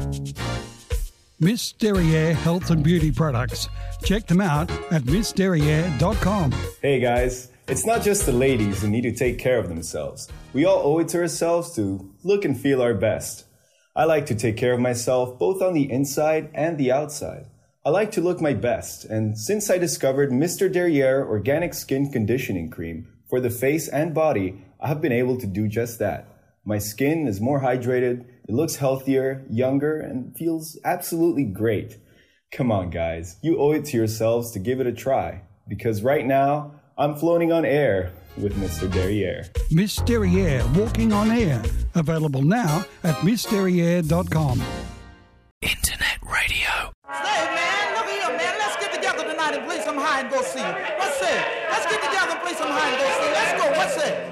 Miss Derriere Health and Beauty Products. Check them out at missderriere.com. Hey guys, it's not just the ladies who need to take care of themselves. We all owe it to ourselves to look and feel our best. I like to take care of myself both on the inside and the outside. I like to look my best, and since I discovered Mr. Derriere Organic Skin Conditioning Cream for the face and body, I have been able to do just that. My skin is more hydrated, it looks healthier, younger, and feels absolutely great. Come on, guys, you owe it to yourselves to give it a try, because right now, I'm floating on air with Mr. Derriere. Miss Derriere Walking on Air. Available now at missderriere.com. Internet radio. Hey, man, look here, man. Let's get together tonight and play some hide and go see. What's that? Let's get together and play some hide and go see. Let's go. What's that?